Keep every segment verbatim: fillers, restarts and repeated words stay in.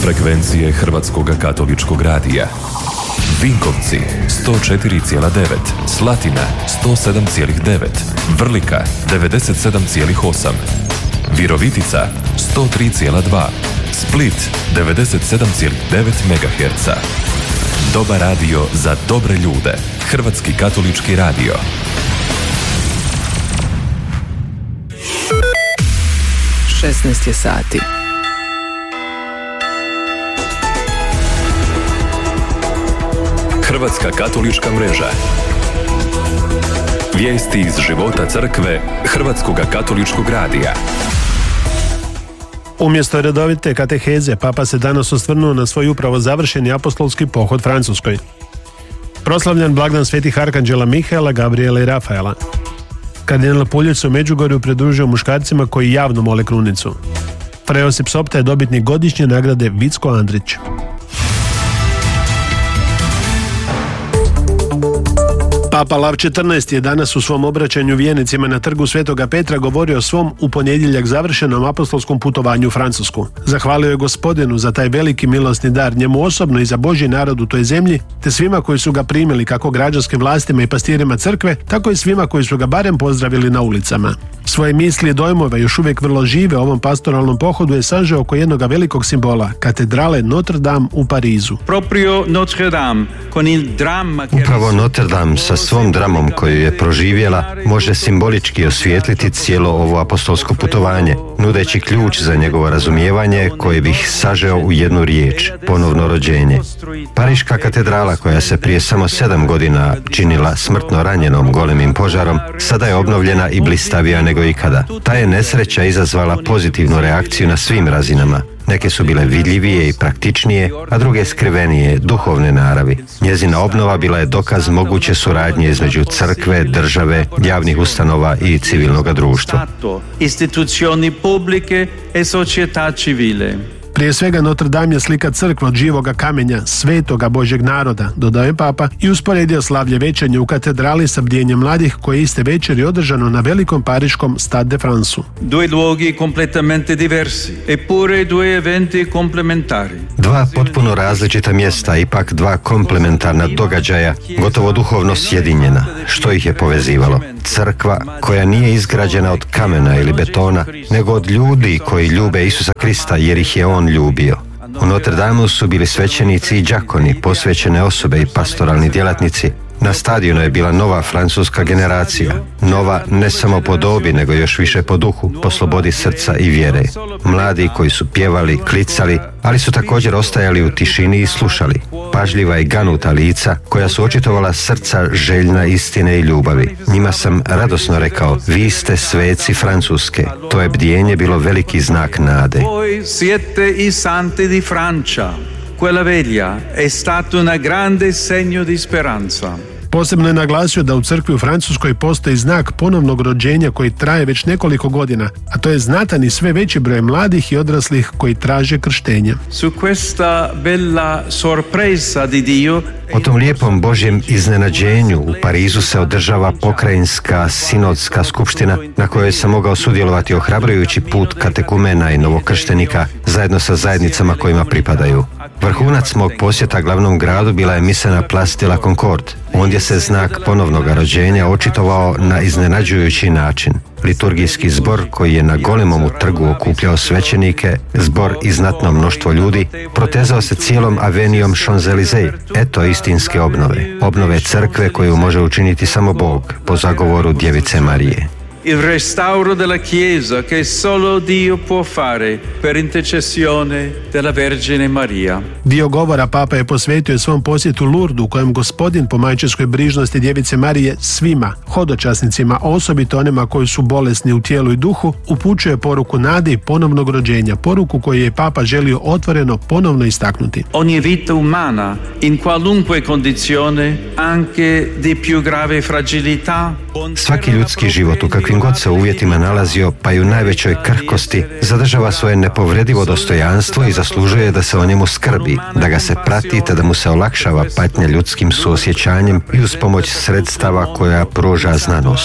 Frekvencije Hrvatskog katoličkog radija. Vinkovci sto četiri zarez devet, Slatina sto sedam zarez devet, Vrlika devedeset sedam zarez osam, Virovitica sto tri zarez dva, Split devedeset sedam zarez devet megaherca. Dobar radio za dobre ljude. Hrvatski katolički radio. šesnaest je sati. Hrvatska katolička mreža. Vijesti iz života crkve Hrvatskog katoličkog radija. Umjesto redovite kateheze, Papa se danas osvrnuo na svoj upravo završeni apostolski pohod Francuskoj. Proslavljan blagdan svetih arkanđela Mihaela, Gabriela i Rafaela. Kardinal Puljić se u Međugorju pridružio muškarcima koji javno mole krunicu. Fra Josip Sopta je dobitnik godišnje nagrade Vicko Andrić. Papa Lav četrnaesti je danas u svom obraćanju vijenicima na trgu Svetoga Petra govorio o svom u ponedjeljak završenom apostolskom putovanju u Francusku. Zahvalio je Gospodinu za taj veliki milosni dar, njemu osobno i za Božji narod u toj zemlji, te svima koji su ga primili, kako građanskim vlastima i pastirima crkve, tako i svima koji su ga barem pozdravili na ulicama. Svoje misli i dojmove, još uvijek vrlo žive, ovom pastoralnom pohodu je sažeo oko jednog velikog simbola, katedrale Notre Dame u Parizu. Upravo Notre Dame sa svom dramom koju je proživjela može simbolički osvijetliti cijelo ovo apostolsko putovanje, nudeći ključ za njegovo razumijevanje koje bih sažeo u jednu riječ, ponovno rođenje. Pariška katedrala, koja se prije samo sedam godina činila smrtno ranjenom golemim požarom, sada je obnovljena i blistavija nego ikada. Ta je nesreća izazvala pozitivnu reakciju na svim razinama. Neke su bile vidljivije i praktičnije, a druge skrivenije, duhovne naravi. Njezina obnova bila je dokaz moguće suradnje između crkve, države, javnih ustanova i civilnog društva. Istituzioni pubbliche e società civile. Prije svega Notre Dame je slika crkve od živoga kamenja, svetoga Božjeg naroda, dodao je Papa i usporedio slavlje večernje u katedrali sa bdijenjem mladih koje iste večeri održano na velikom pariškom Stade de France. Due luoghi completamente diversi, eppure due eventi complementari. Dva potpuno različita mjesta, ipak dva komplementarna događaja, gotovo duhovno sjedinjena. Što ih je povezivalo? Crkva koja nije izgrađena od kamena ili betona, nego od ljudi koji ljube Isusa Krista jer ih je on ljubio. U Notre Dameu su bili svećenici i đakoni, posvećene osobe i pastoralni djelatnici. Na stadionu je bila nova francuska generacija, nova ne samo po dobi, nego još više po duhu, po slobodi srca i vjere. Mladi koji su pjevali, klicali, ali su također ostajali u tišini i slušali. Pažljiva i ganuta lica koja su očitovala srca željna istine i ljubavi. Njima sam radosno rekao, vi ste sveci Francuske. To je bdijenje bilo veliki znak nade. Voi siete i santi di Francia. Quella veglia è stato un grande segno di speranza. Posebno je naglasio da u crkvi u Francuskoj postoji znak ponovnog rođenja koji traje već nekoliko godina, a to je znatan i sve veći broj mladih i odraslih koji traže krštenje. Su questa bella sorpresa di Dio. O tom lijepom Božjem iznenađenju u Parizu se održava pokrajinska sinodska skupština na kojoj sam mogao sudjelovati ohrabrujući put katekumena i novokrštenika zajedno sa zajednicama kojima pripadaju. Vrhunac mog posjeta glavnom gradu bila je mise na Place de la Concorde. Ondje se znak ponovnog rođenja očitovao na iznenađujući način. Liturgijski zbor koji je na golemomu trgu okupljao svećenike, zbor i znatno mnoštvo ljudi, protezao se cijelom avenijom Champs-Élysées. Eto istinske obnove. Obnove crkve koju može učiniti samo Bog po zagovoru Djevice Marije. Il restauro della Chiesa che solo Dio può fare per intercessione della Vergine Maria. Dio govora Papa je posvetio svom posjetu Lurdu u kojem Gospodin po majčinskoj brižnosti Djevice Marije svima, hodočasnicima, osobito onima koji su bolesni u tijelu i duhu, upućuje poruku nade i ponovnog rođenja, poruku koju je Papa želio otvoreno ponovno istaknuti. Ogni vita umana, in qualunque condizione, anche di più grave fragilità. Svaki ljudski život u kakvim god se uvjetima nalazio, pa i u najvećoj krhkosti, zadržava svoje nepovredivo dostojanstvo i zaslužuje da se o njemu skrbi, da ga se prati te da mu se olakšava patnja ljudskim suosjećanjem i uz pomoć sredstava koja pruža znanost.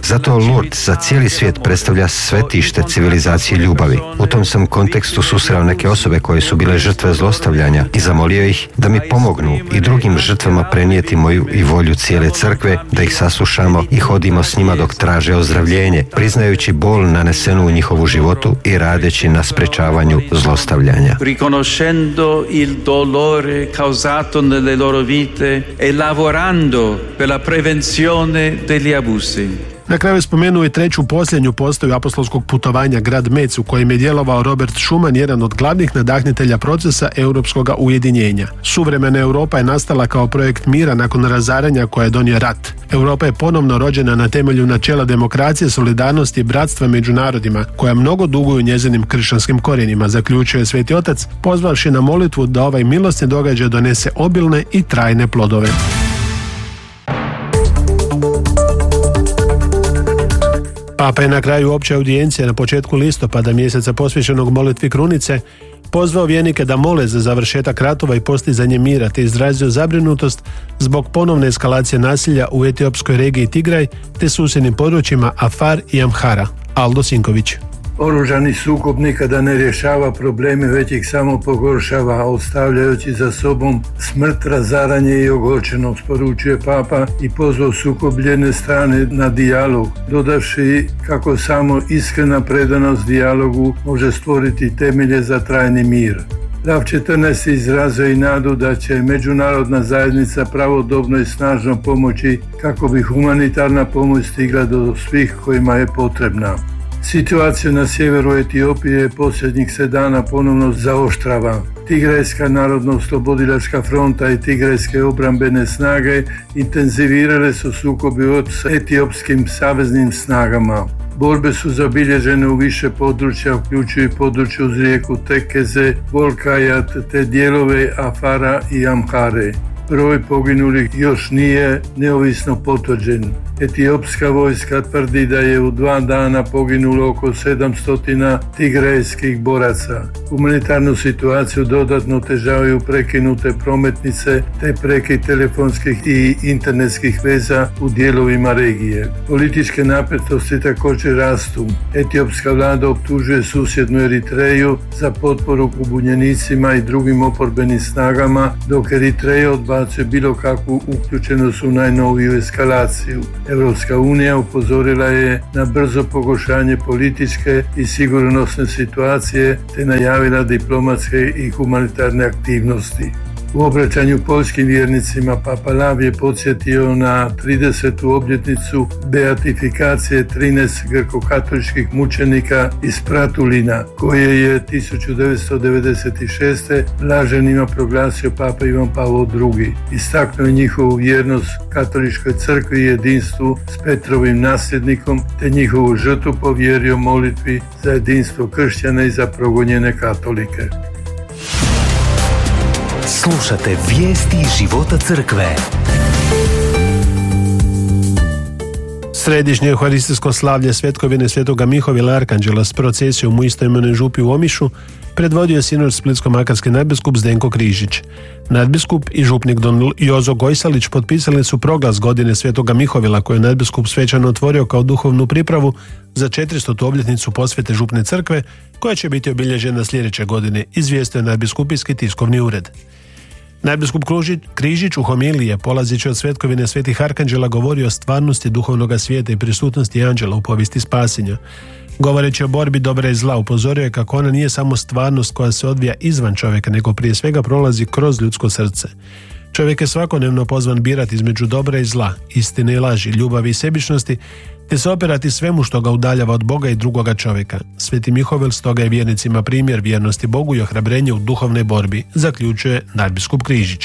Zato Lourdes za cijeli svijet predstavlja svetište civilizacije ljubavi. U tom sam kontekstu susreo neke osobe koje su bile žrtve zlostavljanja i zamolio ih da mi pomognu i drugim žrtvama prenijeti moju i volju cijele crkve, da ih saslušamo i hodimo s njima dok traže ozdravljenje, priznajući bol nanesenu u njihovu životu i radeći na sprečavanju zlostavljanja. Riconoscendo il dolore causato nelle loro vite e lavorando per la prevenzione degli abusi. Na kraju je spomenuo i treću posljednju postaju apostolskog putovanja, grad Metz, u kojem je djelovao Robert Schuman, jedan od glavnih nadahnitelja procesa europskog ujedinjenja. Suvremena Europa je nastala kao projekt mira nakon razaranja koje je donio rat. Europa je ponovno rođena na temelju načela demokracije, solidarnosti i bratstva među narodima, koja mnogo duguju njezinim kršćanskim korijenima, zaključuje Sveti Otac, pozvavši na molitvu da ovaj milosni događaj donese obilne i trajne plodove. Papa je na kraju opće audijencije na početku listopada, mjeseca posvećenog molitvi krunice, pozvao vjernike da mole za završetak ratova i postizanje mira, te izrazio zabrinutost zbog ponovne eskalacije nasilja u etiopskoj regiji Tigraj te susjednim područjima Afar i Amhara. Aldo Sinković. Oružani sukob nikada ne rješava probleme, već ih samo pogoršava, ostavljajući za sobom smrt, razaranje i ogorčenost, poručuje Papa i pozvao sukobljene strane na dijalog, dodavši kako samo iskrena predanost dijalogu može stvoriti temelje za trajni mir. Lav četrnaesti izrazio i nadu da će međunarodna zajednica pravodobno i snažno pomoći kako bi humanitarna pomoć stigla do svih kojima je potrebna. Situacija na sjeveru Etiopije posljednjih se dana ponovno zaoštrava. Tigrajska narodno-oslobodilačka fronta i tigrajske obrambene snage intenzivirale su sukobe s etiopskim saveznim snagama. Borbe su zabilježene u više područja, uključuju i područje uz rijeku Tekeze, Volkajat te dijelove Afara i Amhare. Broj poginulih još nije neovisno potvrđen. Etiopska vojska tvrdi da je u dva dana poginulo oko sedamsto tigrajskih boraca. Humanitarnu situaciju dodatno otežavaju prekinute prometnice te prekid telefonskih i internetskih veza u dijelovima regije. Političke napetosti također rastu. Etiopska vlada optužuje susjednu Eritreju za potporu pobunjenicima i drugim oporbenim snagama, dok Eritreja odbacuje bilo kakvu uključenost u najnoviju eskalaciju. Europska unija upozorila je na brzo pogoršanje političke i sigurnosne situacije te najavila diplomatske i humanitarne aktivnosti. U obraćanju poljskim vjernicima Papa Lav je podsjetio na tridesetu obljetnicu beatifikacije trinaest grko-katoličkih mučenika iz Pratulina, koje je tisuću devetsto devedeset šeste blaženima proglasio Papa Ivan Pavao drugi. Istaknuo je njihovu vjernost katoličkoj crkvi i jedinstvu s Petrovim nasljednikom te njihovu žrtvu povjerio molitvi za jedinstvo kršćana i za progonjene katolike. Slušate vijesti života crkve. Središnje euharistijsko slavlje svetkovine Svetoga Mihovila Arkanđela s procesijom u istoimenoj župi u Omišu predvodio je sinoć splitsko-makarski nadbiskup Zdenko Križić. Nadbiskup i župnik don Jozo Gojsalić potpisali su proglas godine Svetoga Mihovila koju je nadbiskup svečano otvorio kao duhovnu pripravu za četiristotu obljetnicu posvete župne crkve koja će biti obilježena sljedeće godine, izvijestio je nadbiskupijski tiskovni ured. Nadbiskup Križić u homiliji je, polazeći od svetkovine svetih arkanđela, govorio o stvarnosti duhovnog svijeta i prisutnosti anđela u povijesti spasenja. Govoreći o borbi dobra i zla, upozorio je kako ona nije samo stvarnost koja se odvija izvan čovjeka, nego prije svega prolazi kroz ljudsko srce. Čovjek je svakodnevno pozvan birati između dobra i zla, istine i laži, ljubavi i sebičnosti, te se opirati svemu što ga udaljava od Boga i drugoga čovjeka. Sveti Mihovil stoga je vjernicima primjer vjernosti Bogu i ohrabrenje u duhovnoj borbi, zaključuje nadbiskup Križić.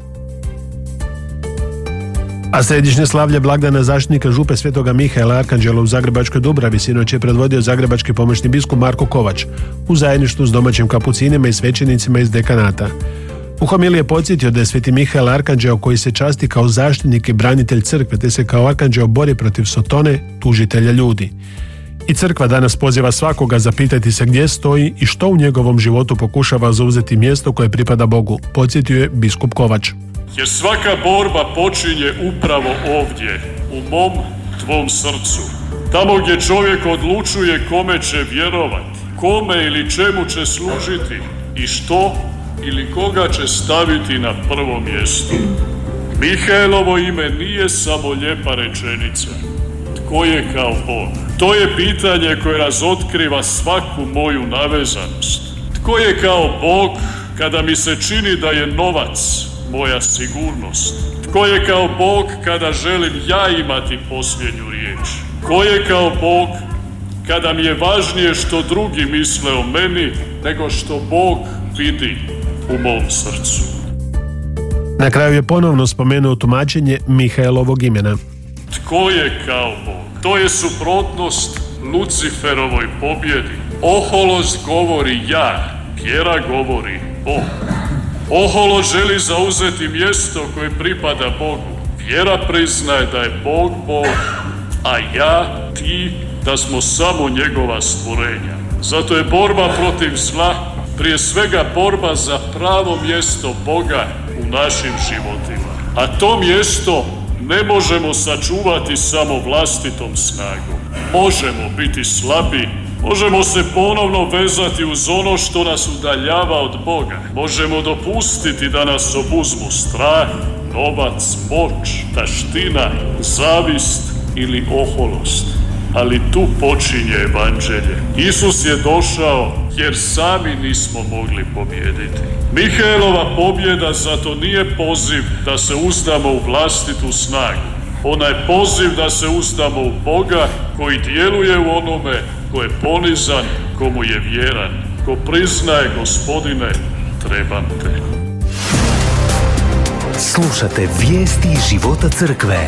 A središnje slavlje blagdana zaštitnika župe Svetoga Mihaela Arkanđela u Zagrebačkoj Dubravi sinoć je predvodio zagrebački pomoćni biskup Marko Kovač u zajedništvu s domaćim kapucinima i svećenicima iz dekanata. U homiliji je podsjetio da je Sveti Mihael Arkanđeo koji se časti kao zaštitnik i branitelj crkve, te se kao Arkanđeo bori protiv Sotone, tužitelja ljudi. I crkva danas poziva svakoga zapitati se gdje stoji i što u njegovom životu pokušava zauzeti mjesto koje pripada Bogu, podsjetio je biskup Kovač. Jer svaka borba počinje upravo ovdje, u mom, tvom srcu. Tamo gdje čovjek odlučuje kome će vjerovati, kome ili čemu će služiti i što ili koga će staviti na prvo mjesto. Mihaelovo ime nije samo lijepa rečenica. Tko je kao Bog? To je pitanje koje razotkriva svaku moju navezanost. Tko je kao Bog kada mi se čini da je novac moja sigurnost? Tko je kao Bog kada želim ja imati posljednju riječ? Tko je kao Bog kada mi je važnije što drugi misle o meni nego što Bog vidi u mom srcu? Na kraju je ponovno spomenuo tumačenje Mihaelovog imena. Tko je kao Bog? To je suprotnost Luciferovoj pobjedi. Oholost govori ja, vjera govori Bog. Oholost želi zauzeti mjesto koje pripada Bogu. Vjera priznaje da je Bog Bog, a ja, ti, da smo samo njegova stvorenja. Zato je borba protiv zla prije svega borba za pravo mjesto Boga u našim životima. A to mjesto ne možemo sačuvati samo vlastitom snagom. Možemo biti slabi, možemo se ponovno vezati uz ono što nas udaljava od Boga. Možemo dopustiti da nas obuzmu strah, novac, moć, taština, zavist ili oholost. Ali tu počinje evanđelje. Isus je došao jer sami nismo mogli pobijediti. Mihaelova pobjeda zato nije poziv da se uzdamo u vlastitu snagu. Ona je poziv da se uzdamo u Boga koji djeluje u onome ko je ponizan, komu je vjeran, ko priznaje Gospodine, trebam te. Slušate vijesti života crkve.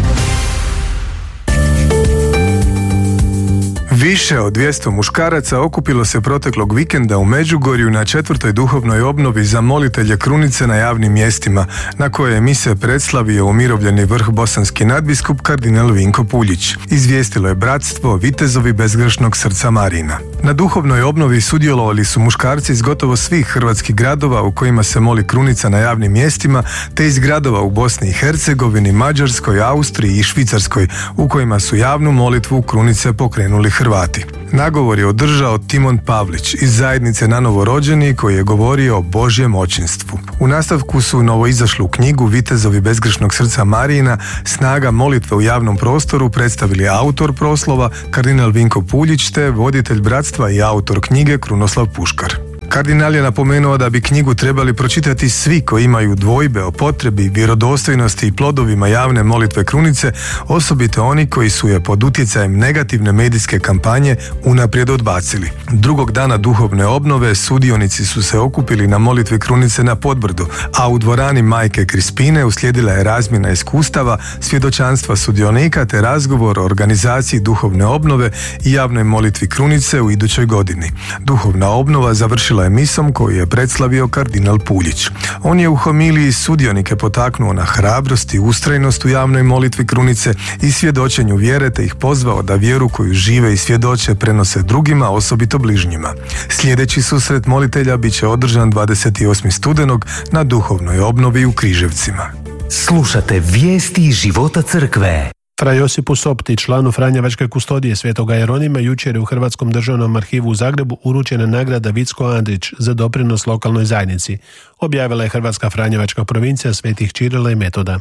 Više od dvjesto muškaraca okupilo se proteklog vikenda u Međugorju na četvrtoj duhovnoj obnovi za molitelje krunice na javnim mjestima, na koje je mise predslavio umirovljeni vrh bosanski nadbiskup kardinal Vinko Puljić. Izvijestilo je bratstvo Vitezovi bezgrešnog srca Marina. Na duhovnoj obnovi sudjelovali su muškarci iz gotovo svih hrvatskih gradova u kojima se moli krunica na javnim mjestima, te iz gradova u Bosni i Hercegovini, Mađarskoj, Austriji i Švicarskoj, u kojima su javnu molitvu krunice pokrenuli Hrvati. Nagovor je održao Timon Pavlić iz zajednice Na novorođeni, koji je govorio o Božjem očinstvu. U nastavku su novoizašlu knjigu Vitezovi bezgrešnog srca Marijina, snaga molitve u javnom prostoru predstavili autor proslova kardinal Vinko Puljić te voditelj bratstva i autor knjige Krunoslav Puškar. Kardinal je napomenuo da bi knjigu trebali pročitati svi koji imaju dvojbe o potrebi, vjerodostojnosti i plodovima javne molitve krunice, osobito oni koji su je pod utjecajem negativne medijske kampanje unaprijed odbacili. Drugog dana duhovne obnove sudionici su se okupili na molitvi krunice na Podbrdu, a u dvorani Majke Krispine uslijedila je razmjena iskustava, svjedočanstva sudionika te razgovor o organizaciji duhovne obnove i javnoj molitvi krunice u idućoj godini. Duhovna obnova završila je misom koju je predslavio kardinal Puljić. On je u homiliji sudionike potaknuo na hrabrost i ustrajnost u javnoj molitvi krunice i svjedočenju vjere te ih pozvao da vjeru koju žive i svjedoče prenose drugima, osobito bližnjima. Sljedeći susret molitelja bit će održan dvadeset osmog studenog na duhovnoj obnovi u Križevcima. Slušate vijesti života crkve. Fra Josipu Sopti, članu Franjevačke kustodije Svetoga Jeronima, jučer je u Hrvatskom državnom arhivu u Zagrebu uručena nagrada Vicko Andrić za doprinos lokalnoj zajednici, objavila je Hrvatska Franjevačka provincija Svetih Čirila i Metoda.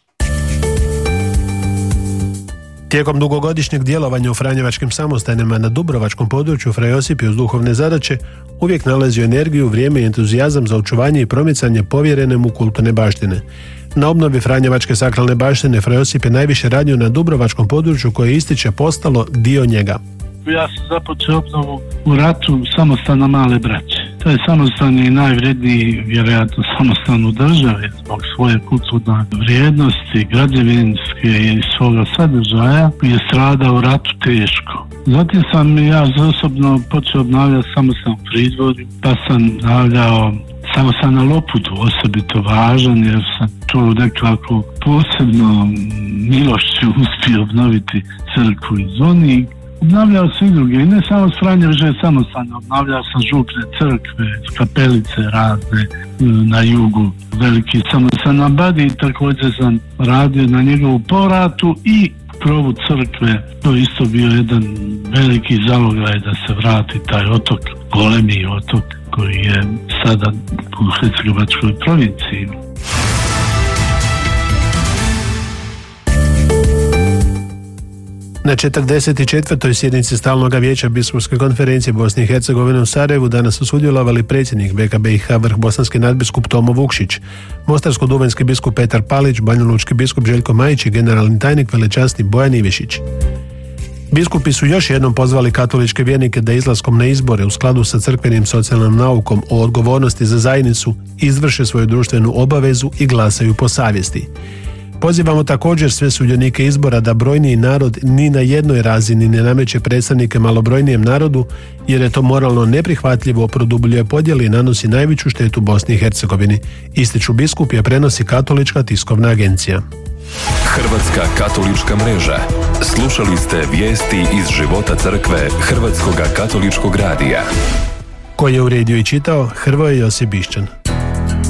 Tijekom dugogodišnjeg djelovanja u Franjevačkim samostajnima na dubrovačkom području Fra Josip je uz duhovne zadaće uvijek nalazio energiju, vrijeme i entuzijazam za očuvanje i promicanje povjerene mu kulturne baštine. Na obnovi Franjevačke sakralne baštine Fra Josip je najviše radio na dubrovačkom području koje ističe postalo dio njega. Ja sam započeo obnovu u ratu samostana Male Braće. To je samostan i najvredniji, vjerojatno samostan u državi zbog svoje kulturne vrijednosti, građevinske i svoga sadržaja, je stradao u ratu teško. Zatim sam ja osobno počeo obnavljati samostan u Pridvorju, pa sam obnavljao samostan na Loputu, osobito važan jer sam to nekako posebno milošću uspio obnoviti crkvu i zvonik. Obnavljao se i druge, i ne samo Franjevačke samostalno, obnavljao sam župne crkve, kapelice razne na jugu, veliki samostan na Badi, također sam radio na njegovu povratu i krovu crkve. To isto bio jedan veliki zalogaj da se vrati taj otok, golemi otok koji je sada u Hercegovačkoj provinciji. Na četrdeset četvrtoj sjednici Stalnog vijeća Biskupske konferencije Bosne i Hercegovine u Sarajevu danas su sudjelovali predsjednik B K B I H vrhbosanski nadbiskup Tomo Vukšić, mostarsko-duvanjski biskup Petar Palić, banjalučki biskup Željko Majić i generalni tajnik velečasni Bojan Ivešić. Biskupi su još jednom pozvali katoličke vjernike da izlaskom na izbore u skladu sa crkvenim socijalnom naukom o odgovornosti za zajednicu izvrše svoju društvenu obavezu i glasaju po savjesti. Pozivamo također sve sudionike izbora da brojniji narod ni na jednoj razini ne nameće predstavnike malobrojnijem narodu, jer je to moralno neprihvatljivo, produbljuje podjele i nanosi najveću štetu Bosni i Hercegovini, ističu biskupi, a prenosi Katolička tiskovna agencija. Hrvatska katolička mreža. Slušali ste vijesti iz života crkve Hrvatskoga katoličkog radija. Koje je uredio i čitao Hrvoje Josip Bišćan.